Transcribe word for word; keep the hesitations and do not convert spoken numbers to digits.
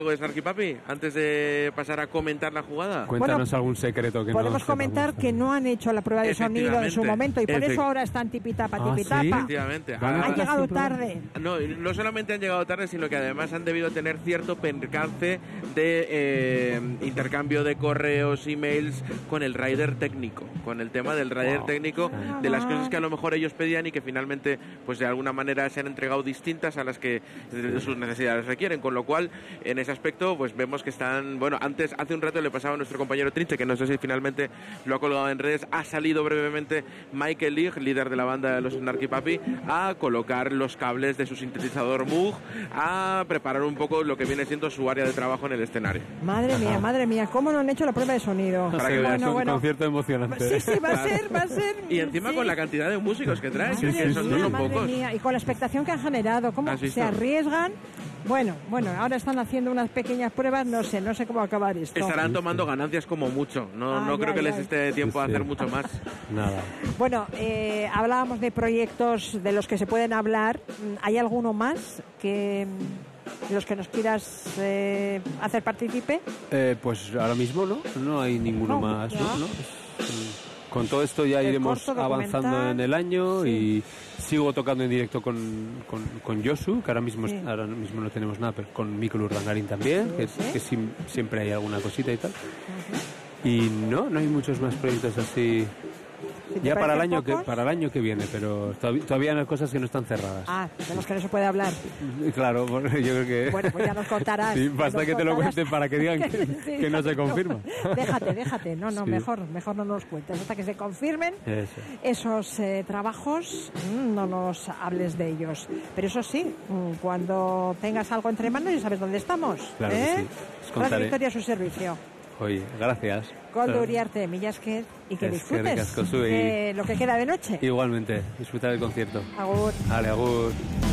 de Snarky Papi, antes de pasar a comentar la jugada. Cuéntanos bueno, algún secreto que podemos no comentar que no han hecho la prueba de sonido en su momento y por eso ahora están tipitapa, tipitapa. Ah, ¿sí? Efectivamente. Han ah, llegado tarde. No, no solamente han llegado tarde, sino que además han debido tener cierto percance de eh, intercambio de correos, emails con el rider técnico, con el tema del rider wow. técnico, de las cosas que a lo mejor ellos pedían y que finalmente, pues de alguna manera se han entregado distintas a las que sus necesidades requieren, con lo cual en ese aspecto pues vemos que están, bueno, antes hace un rato le pasaba a nuestro compañero Trinche, que no sé si finalmente lo ha colgado en redes, ha salido brevemente Michael Leigh, líder de la banda de los Snarky Papi, a colocar los cables de su sintetizador Moog, a preparar un poco lo que viene siendo su área de trabajo en el escenario. Madre mía, madre mía, ¿cómo no han hecho la prueba de sonido? Para que veas, bueno, un bueno. concierto emocionante. Sí, sí, va a ser, va a ser. Y encima sí. con la cantidad de músicos que traen, sí, que, sí, que son, sí, no son madre pocos. Mía. Y con la expectación que han generado, cómo se arriesgan. Bueno, bueno, ahora están haciendo unas pequeñas pruebas, no sé, no sé cómo acabar esto. Estarán tomando ganancias como mucho, no, ay, no creo ay, que ay. les esté tiempo a hacer mucho más. Nada. Bueno, eh, hablábamos de proyectos de los que se pueden hablar. ¿Hay alguno más que de los que nos quieras eh, hacer partícipe? Eh, pues ahora mismo no, no hay ninguno no, más, ¿no? ¿no? Con todo esto ya el iremos avanzando en el año sí. y sigo tocando en directo con, con, con Yosu, que ahora mismo, sí. ahora mismo no tenemos nada, pero con Mikel Urdangarin también, sí, que, sí. que si, siempre hay alguna cosita y tal. Uh-huh. Y no, no hay muchos más proyectos así. Ya para el año pocos? que para el año que viene, pero todavía, todavía hay cosas que no están cerradas. Ah, de los que no se puede hablar. Claro, yo creo que... Bueno, pues ya nos contarás. Sí, basta que contarás. te lo cuenten para que digan que, sí, que no se confirma. Déjate, déjate. No, no, sí. mejor, mejor no nos cuentes. Hasta que se confirmen eso. esos eh, trabajos, mmm, no nos hables de ellos. Pero eso sí, cuando tengas algo entre manos ya sabes dónde estamos. Claro ¿eh? que sí. Radio Victoria a su servicio. Oye, gracias. Koldo Uriarte, Millasker, y que disfrutes que lo que queda de noche. Igualmente, disfrutar del concierto. Agur. Vale, agur.